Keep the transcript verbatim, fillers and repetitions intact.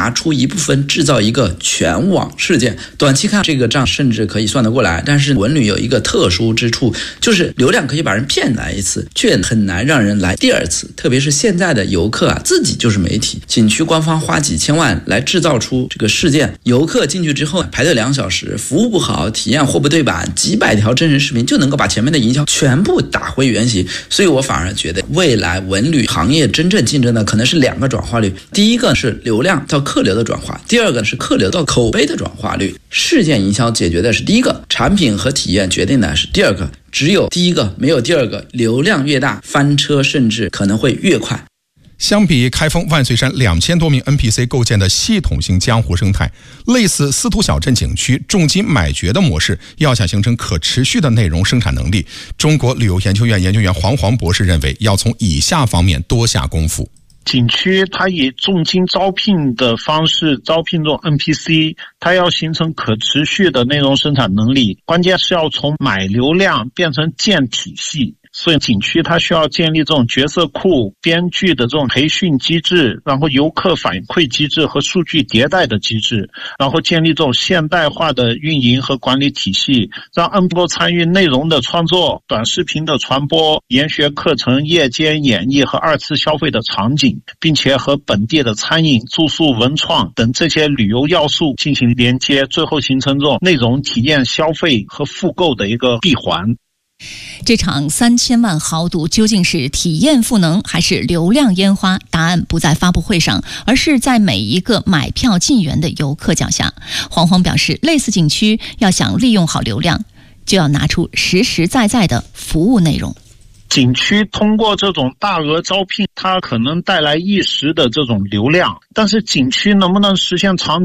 拿出一部分制造一个全网事件。短期看这个账甚至可以算得过来，但是文旅有一个特殊之处，就是流量可以把人骗来一次，却很难让人来第二次。特别是现在的游客啊，自己就是媒体，景区官方花几千万来制造出这个事件，游客进去之后排队两小时，服务不好，体验货不对版，几百条真人视频就能够把前面的营销全部打回原形。所以我反而觉得未来文旅行业真正竞争的可能是两个转化率，第一个是流量到客流的转化，第二个是客流到口碑的转化率。事件营销解决的是第一个，产品和体验决定的是第二个，只有第一个没有第二个，流量越大，翻车甚至可能会越快。 相比开封万岁山两千多名 N P C 构建的系统性江湖生态，类似司徒小镇景区重金买角的模式，要想形成可持续的内容生产能力，中国旅游研究院研究员黄黄博士认为，要从以下方面多下功夫。 景区它以重金招聘的方式招聘这种 N P C， 它要形成可持续的内容生产能力，关键是要从买流量变成建体系。所以景区它需要建立这种角色库、编剧的这种培训机制，然后游客反馈机制和数据迭代的机制，然后建立这种现代化的运营和管理体系，让 N P C 参与内容的创作、短视频的传播、研学课程、夜间演绎和二次消费的场景，并且和本地的餐饮、住宿、文创等这些旅游要素进行连接，最后形成这种内容体验、消费和复购的一个闭环。 这场三千万豪赌究竟是体验赋能还是流量烟花？答案不在发布会上，而是在每一个买票进园的游客脚下。黄黄表示，类似景区要想利用好流量，就要拿出实实在在的服务内容。 景区通过这种大额招聘，它可能带来一时的这种流量，但是景区能不能实现长